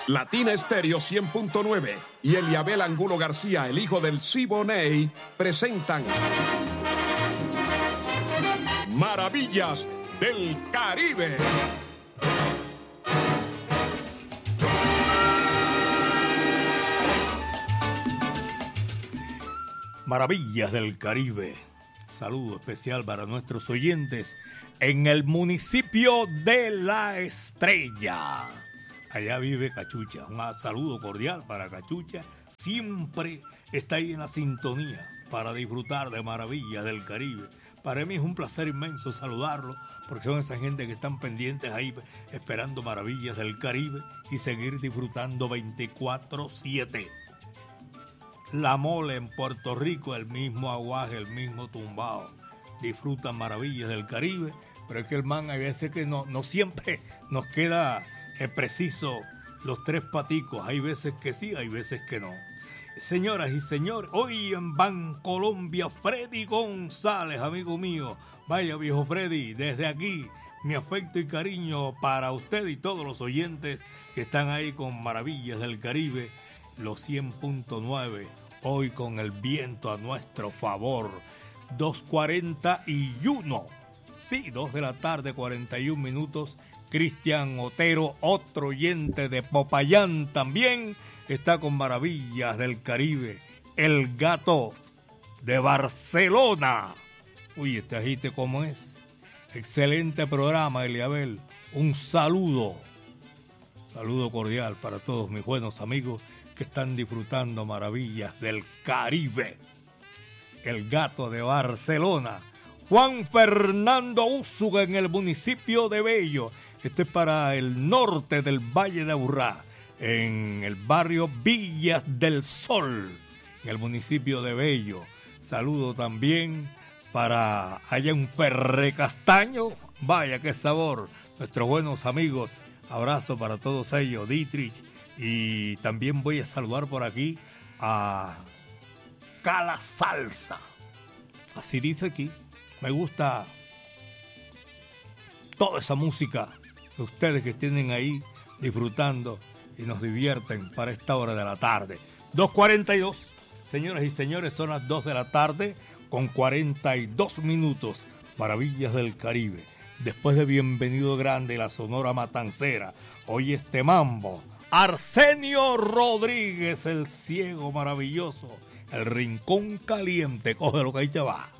Latina Estéreo 100.9 y Eliabel Angulo García, el hijo del Siboney, presentan Maravillas del Caribe. Maravillas del Caribe. Saludo especial para nuestros oyentes en el municipio de La Estrella. Allá vive Cachucha. Un saludo cordial para Cachucha. Siempre está ahí en la sintonía para disfrutar de Maravillas del Caribe. Para mí es un placer inmenso saludarlo, porque son esa gente que están pendientes ahí esperando Maravillas del Caribe y seguir disfrutando 24/7. La Mole en Puerto Rico, el mismo Aguaje, el mismo Tumbao. Disfrutan Maravillas del Caribe, pero es que el man hay veces que no siempre nos queda preciso los tres paticos. Hay veces que sí, hay veces que no. Señoras y señores, hoy en Bancolombia, Freddy González, amigo mío. Vaya, viejo Freddy, desde aquí, mi afecto y cariño para usted y todos los oyentes que están ahí con Maravillas del Caribe, los 100.9, hoy con el viento a nuestro favor. 2:41, sí, 2 de la tarde, 41 minutos. Cristian Otero, otro oyente de Popayán también, está con Maravillas del Caribe. El Gato de Barcelona. Uy, este agite cómo es. Excelente programa, Eliabel. Un saludo cordial para todos mis buenos amigos que están disfrutando Maravillas del Caribe. El Gato de Barcelona. Juan Fernando Úsuga en el municipio de Bello. Este es para el norte del Valle de Aburrá, en el barrio Villas del Sol, en el municipio de Bello. Saludo también para allá en Ferre Castaño. Vaya qué sabor. Nuestros buenos amigos. Abrazo para todos ellos, Dietrich. Y también voy a saludar por aquí a Cala Salsa. Así dice aquí. Me gusta toda esa música de ustedes que tienen ahí disfrutando y nos divierten para esta hora de la tarde. 2:42. Señoras y señores, son las 2 de la tarde con 42 minutos. Maravillas del Caribe. Después de Bienvenido Grande, la Sonora Matancera. Hoy este mambo. Arsenio Rodríguez, el ciego maravilloso. El Rincón Caliente. Coge lo que ahí te va.